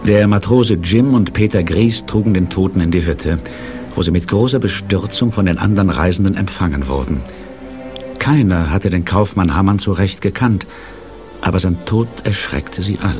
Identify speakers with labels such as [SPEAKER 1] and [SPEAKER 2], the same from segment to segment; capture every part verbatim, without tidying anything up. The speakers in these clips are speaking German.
[SPEAKER 1] Der Matrose Jim und Peter Gries trugen den Toten in die Hütte, wo sie mit großer Bestürzung von den anderen Reisenden empfangen wurden. Keiner hatte den Kaufmann Hammann zurecht gekannt, aber sein Tod erschreckte sie alle.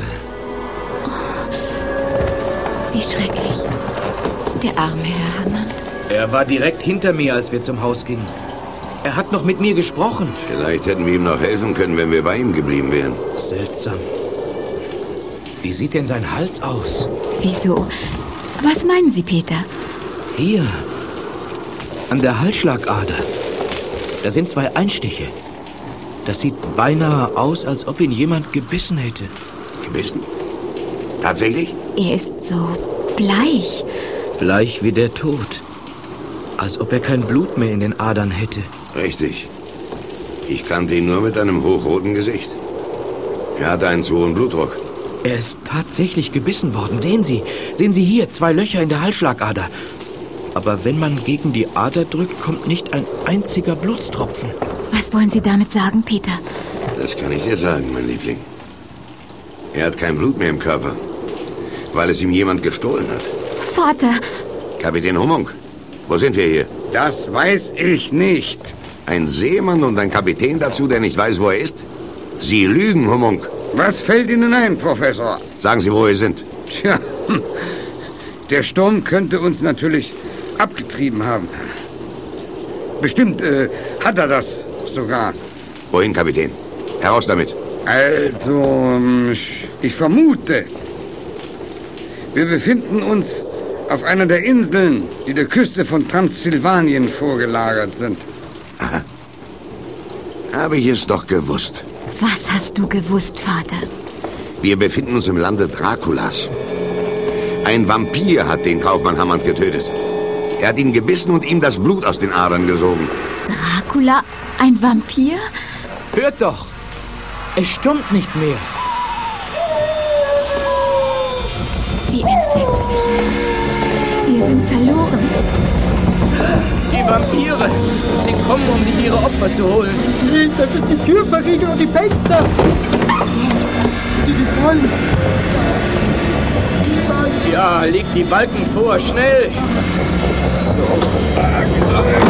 [SPEAKER 2] Oh, wie schrecklich. Der arme Herr Hammann.
[SPEAKER 3] Er war direkt hinter mir, als wir zum Haus gingen. Er hat noch mit mir gesprochen.
[SPEAKER 4] Vielleicht hätten wir ihm noch helfen können, wenn wir bei ihm geblieben wären.
[SPEAKER 3] Seltsam. Wie sieht denn sein Hals aus?
[SPEAKER 2] Wieso? Was meinen Sie, Peter?
[SPEAKER 3] Hier. An der Halsschlagader. Da sind zwei Einstiche. Das sieht beinahe aus, als ob ihn jemand gebissen hätte.
[SPEAKER 4] Gebissen? Tatsächlich?
[SPEAKER 2] Er ist so bleich.
[SPEAKER 3] Bleich wie der Tod. Als ob er kein Blut mehr in den Adern hätte.
[SPEAKER 4] Richtig. Ich kannte ihn nur mit einem hochroten Gesicht. Er hatte einen zu hohen Blutdruck.
[SPEAKER 3] Er ist tatsächlich gebissen worden. Sehen Sie. Sehen Sie hier, zwei Löcher in der Halsschlagader. Aber wenn man gegen die Ader drückt, kommt nicht ein einziger Blutstropfen.
[SPEAKER 2] Was wollen Sie damit sagen, Peter?
[SPEAKER 4] Das kann ich dir sagen, mein Liebling. Er hat kein Blut mehr im Körper, weil es ihm jemand gestohlen hat.
[SPEAKER 2] Vater!
[SPEAKER 4] Kapitän Hummung, wo sind wir hier?
[SPEAKER 5] Das weiß ich nicht.
[SPEAKER 4] Ein Seemann und ein Kapitän dazu, der nicht weiß, wo er ist? Sie lügen, Hummung.
[SPEAKER 5] Was fällt Ihnen ein, Professor?
[SPEAKER 4] Sagen Sie, wo wir sind.
[SPEAKER 5] Tja, der Sturm könnte uns natürlich abgetrieben haben. Bestimmt äh, hat er das sogar.
[SPEAKER 4] Wohin, Kapitän? Heraus damit.
[SPEAKER 5] Also, ich vermute, wir befinden uns auf einer der Inseln, die der Küste von Transsilvanien vorgelagert sind.
[SPEAKER 4] Aha. Habe ich es doch gewusst.
[SPEAKER 2] Was hast du gewusst, Vater?
[SPEAKER 4] Wir befinden uns im Lande Draculas. Ein Vampir hat den Kaufmann Hammann getötet. Er hat ihn gebissen und ihm das Blut aus den Adern gesogen.
[SPEAKER 2] Dracula? Ein Vampir?
[SPEAKER 3] Hört doch! Es stürmt nicht mehr.
[SPEAKER 2] Wie entsetzlich. Wir sind verloren.
[SPEAKER 3] Die Vampire! Sie kommen, um sich ihre Opfer zu holen.
[SPEAKER 6] Da müssen die Tür verriegeln und die Fenster. Die, die Bäume.
[SPEAKER 3] Ja, legt die Balken vor, schnell! So.